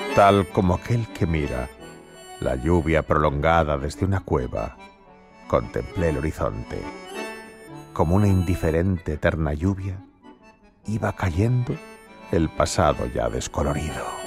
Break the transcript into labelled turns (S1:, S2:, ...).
S1: Tal como aquel que mira la lluvia prolongada desde una cueva, contemplé el horizonte. Como una indiferente eterna lluvia, iba cayendo el pasado ya descolorido.